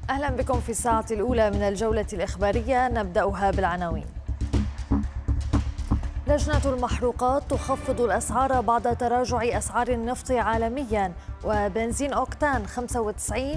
أهلا بكم في الساعة الأولى من الجولة الإخبارية، نبدأها بالعناوين. لجنة المحروقات تخفض الأسعار بعد تراجع أسعار النفط عالميا، وبنزين أوكتان 95